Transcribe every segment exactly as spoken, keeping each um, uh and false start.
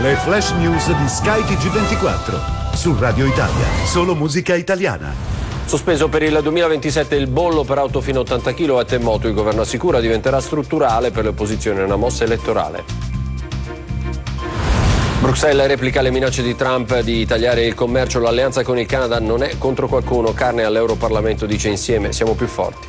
Le flash news di Sky T G ventiquattro. Su Radio Italia, solo musica italiana. Sospeso per il duemilaventisette il bollo per auto fino a ottanta chilowatt e moto. Il governo assicura diventerà strutturale per le opposizioni una mossa elettorale. Bruxelles replica le minacce di Trump di tagliare il commercio. L'alleanza con il Canada non è contro qualcuno. Carne all'Europarlamento dice insieme siamo più forti.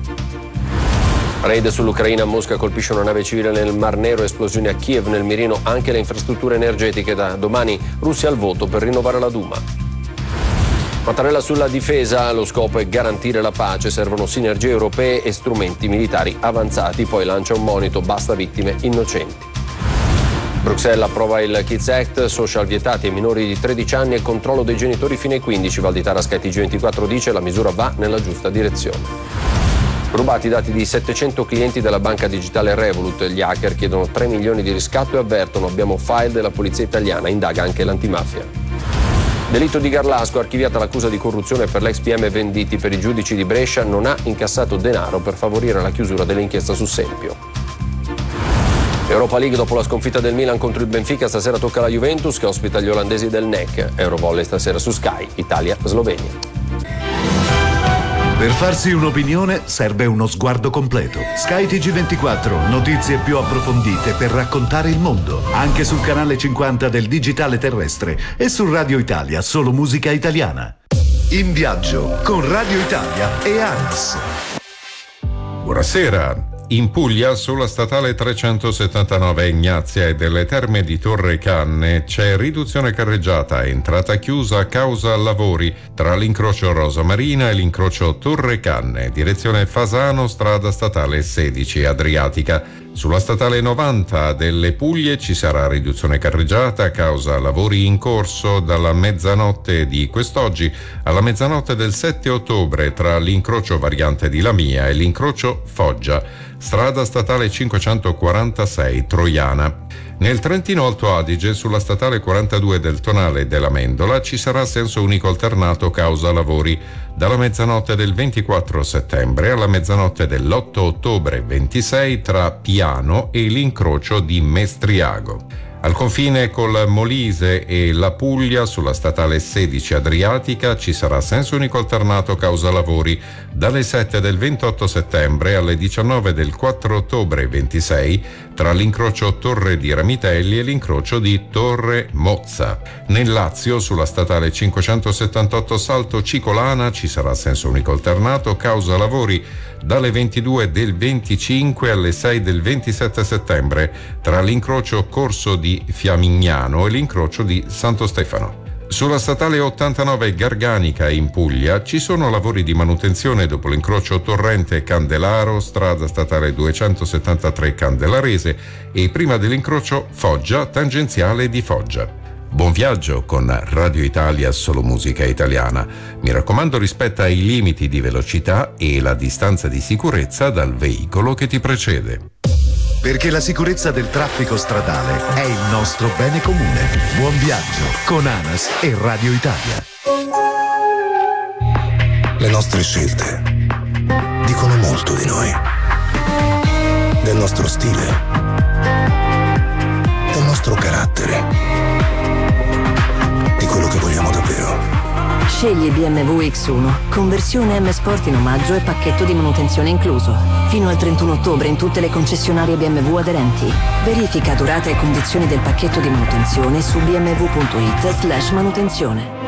Raid sull'Ucraina. Mosca colpisce una nave civile nel Mar Nero. Esplosioni a Kiev, nel mirino anche le infrastrutture energetiche. Da domani Russia al voto per rinnovare la Duma. Mattarella sulla difesa. Lo scopo è garantire la pace. Servono sinergie europee e strumenti militari avanzati. Poi lancia un monito. Basta vittime innocenti. Bruxelles approva il Kids Act, social vietati ai minori di tredici anni e controllo dei genitori fino ai quindici. Valditara Sky T G ventiquattro dice la misura va nella giusta direzione. Rubati i dati di settecento clienti della banca digitale Revolut. Gli hacker chiedono tre milioni di riscatto e avvertono abbiamo file della polizia italiana, indaga anche l'antimafia. Delitto di Garlasco, archiviata l'accusa di corruzione per l'ex P M Venditti. Per i giudici di Brescia non ha incassato denaro per favorire la chiusura dell'inchiesta su Sempio. Europa League, dopo la sconfitta del Milan contro il Benfica, stasera tocca alla Juventus che ospita gli olandesi del N E C. Eurovolley stasera su Sky, Italia-Slovenia. Per farsi un'opinione serve uno sguardo completo. Sky T G ventiquattro, notizie più approfondite per raccontare il mondo. Anche sul canale cinquanta del digitale terrestre e su Radio Italia, solo musica italiana. In viaggio con Radio Italia e ANAS. Buonasera. In Puglia, sulla statale trecentosettantanove Ignazia e delle Terme di Torre Canne, c'è riduzione carreggiata, entrata chiusa a causa lavori tra l'incrocio Rosa Marina e l'incrocio Torre Canne, direzione Fasano, strada statale sedici Adriatica. Sulla statale novanta delle Puglie ci sarà riduzione carreggiata a causa lavori in corso dalla mezzanotte di quest'oggi alla mezzanotte del sette ottobre tra l'incrocio variante di Lamia e l'incrocio Foggia, strada statale cinquecentoquarantasei Troiana. Nel Trentino Alto Adige, sulla statale quarantadue del Tonale della Mendola, ci sarà senso unico alternato causa lavori dalla mezzanotte del ventiquattro settembre alla mezzanotte dell'otto ottobre ventisei tra Piano e l'incrocio di Mestriago. Al confine col Molise e la Puglia, sulla statale sedici Adriatica, ci sarà senso unico alternato causa lavori dalle sette del ventotto settembre alle diciannove del quattro ottobre ventisei tra l'incrocio Torre di Ramitelli e l'incrocio di Torre Mozza. Nel Lazio, sulla statale cinquecentosettantotto Salto Cicolana, ci sarà senso unico alternato causa lavori dalle ventidue del venticinque alle sei del ventisette settembre tra l'incrocio Corso di Fiamignano e l'incrocio di Santo Stefano. Sulla statale ottantanove Garganica in Puglia ci sono lavori di manutenzione dopo l'incrocio Torrente Candelaro, strada statale duecentosettantatré Candelarese e prima dell'incrocio Foggia tangenziale di Foggia. Buon viaggio con Radio Italia, solo musica italiana. Mi raccomando, rispetta i limiti di velocità e la distanza di sicurezza dal veicolo che ti precede. Perché la sicurezza del traffico stradale è il nostro bene comune. Buon viaggio con ANAS e Radio Italia. Le nostre scelte dicono molto di noi, del nostro stile, del nostro carattere, di quello che vogliamo davvero. Scegli B M W X uno, conversione M Sport in omaggio e pacchetto di manutenzione incluso. Fino al trentuno ottobre in tutte le concessionarie B M W aderenti. Verifica durata e condizioni del pacchetto di manutenzione su b m w punto i t slash manutenzione.